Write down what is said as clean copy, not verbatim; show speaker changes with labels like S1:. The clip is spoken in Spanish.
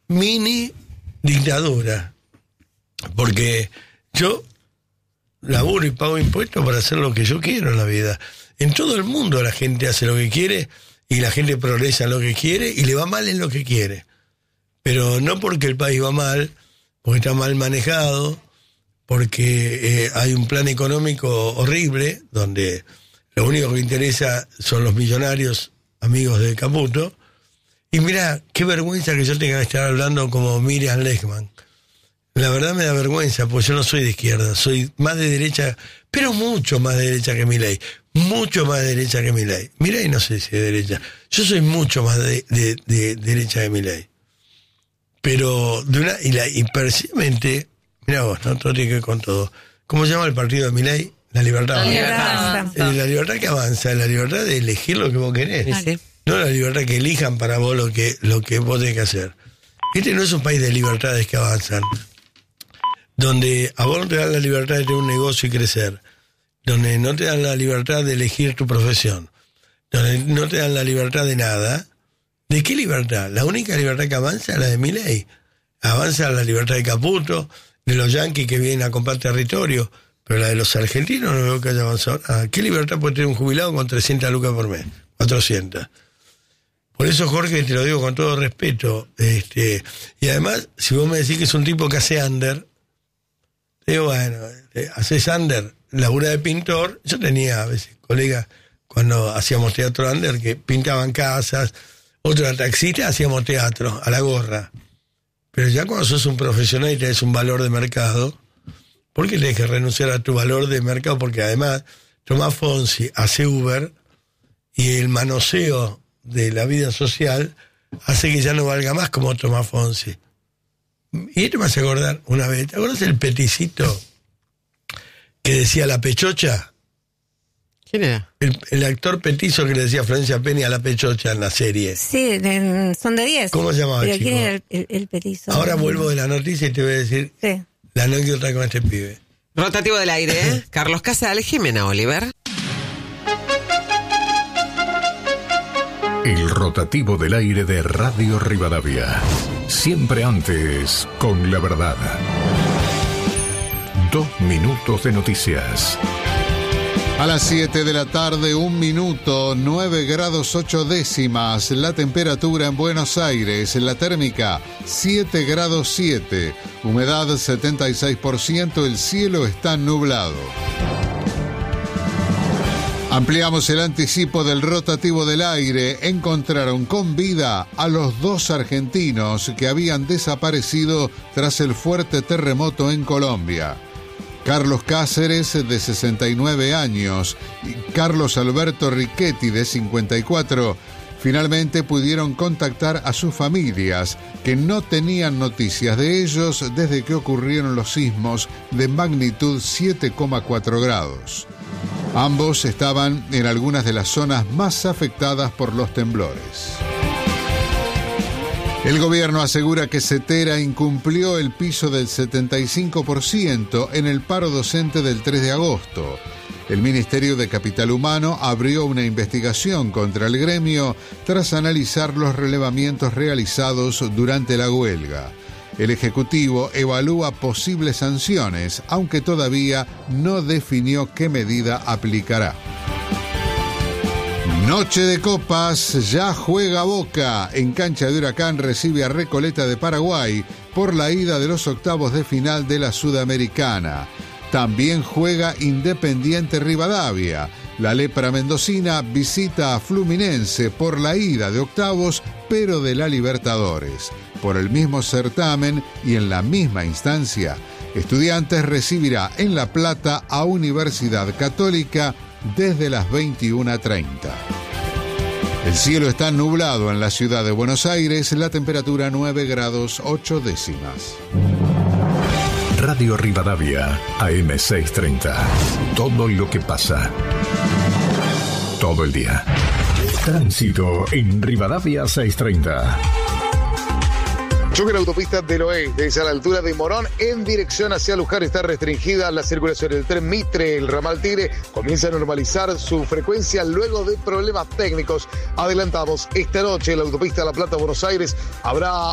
S1: mini dictadura. Porque yo laburo y pago impuestos para hacer lo que yo quiero en la vida. En todo el mundo la gente hace lo que quiere y la gente progresa en lo que quiere y le va mal en lo que quiere. Pero no porque el país va mal, porque está mal manejado, porque hay un plan económico horrible, donde lo único que interesa son los millonarios amigos de Caputo. Y mirá, qué vergüenza que yo tenga que estar hablando como Miriam Lechmann. La verdad me da vergüenza, porque yo no soy de izquierda, soy más de derecha, pero mucho más de derecha que Milei. Mucho más de derecha que Milei. Milei no sé si es de derecha. Yo soy mucho más de derecha que Milei. Pero, y precisamente, mirá vos, ¿no? Todo tiene que ver con todo. ¿Cómo se llama el partido de Milei? La libertad. La libertad que avanza, la libertad de elegir lo que vos querés. Sí. No la libertad que elijan para vos lo que vos tenés que hacer. Este no es un país de libertades que avanzan, donde a vos no te dan la libertad de tener un negocio y crecer, donde no te dan la libertad de elegir tu profesión, donde no te dan la libertad de nada. ¿De qué libertad? La única libertad que avanza es la de Milei. Avanza la libertad de Caputo, de los yanquis que vienen a comprar territorio, pero la de los argentinos no veo que haya avanzado nada. ¿Qué libertad puede tener un jubilado con 300 lucas por mes? 400. Por eso, Jorge, te lo digo con todo respeto. Y además, si vos me decís que es un tipo que hace under, digo, bueno, haces under, labura de pintor. Yo tenía a veces colegas cuando hacíamos teatro under que pintaban casas, otro era taxista, hacíamos teatro a la gorra. Pero ya cuando sos un profesional y tenés un valor de mercado, ¿por qué tenés que renunciar a tu valor de mercado? Porque además Tomás Fonsi hace Uber y el manoseo de la vida social hace que ya no valga más como Tomás Fonsi. Y esto me hace acordar una vez, ¿te acuerdas el peticito que decía la pechocha?
S2: ¿Quién era?
S1: El actor petizo que le decía Florencia Peña a la pechocha en la serie.
S3: Sí, Son de 10.
S1: ¿Cómo se llamaba,
S3: ¿Pero
S1: chico?
S3: quién era el petizo?
S1: Ahora vuelvo de la noticia y te voy a decir la anécdota con este pibe.
S2: Rotativo del aire, ¿eh? Carlos Casal, Jimena Oliver.
S4: El rotativo del aire de Radio Rivadavia. Siempre antes, con la verdad. 2 minutos de noticias.
S5: A las 7 de la tarde, 1 minuto, 9 grados 8 décimas. La temperatura en Buenos Aires, la térmica 7 grados 7. Humedad 76%, el cielo está nublado. Ampliamos el anticipo del rotativo del aire. Encontraron con vida a los 2 argentinos que habían desaparecido tras el fuerte terremoto en Colombia. Carlos Cáceres, de 69 años, y Carlos Alberto Riquetti, de 54, finalmente pudieron contactar a sus familias, que no tenían noticias de ellos desde que ocurrieron los sismos de magnitud 7,4 grados. Ambos estaban en algunas de las zonas más afectadas por los temblores. El gobierno asegura que Cetera incumplió el piso del 75% en el paro docente del 3 de agosto. El Ministerio de Capital Humano abrió una investigación contra el gremio tras analizar los relevamientos realizados durante la huelga. El Ejecutivo evalúa posibles sanciones, aunque todavía no definió qué medida aplicará. Noche de copas, ya juega Boca. En cancha de Huracán recibe a Recoleta de Paraguay por la ida de los octavos de final de la Sudamericana. También juega Independiente Rivadavia. La Lepra Mendocina visita a Fluminense por la ida de octavos, pero de la Libertadores. Por el mismo certamen y en la misma instancia, Estudiantes recibirá en La Plata a Universidad Católica desde las 21:30. El cielo está nublado en la ciudad de Buenos Aires, la temperatura 9 grados 8 décimas.
S4: Radio Rivadavia, AM 630. Todo lo que pasa. Todo el día. Tránsito en Rivadavia 630.
S6: Choque en la autopista del Oeste, desde a la altura de Morón, en dirección hacia Luján, está restringida la circulación del tren Mitre. El ramal Tigre comienza a normalizar su frecuencia luego de problemas técnicos. Adelantamos, esta noche en la autopista La Plata-Buenos Aires habrá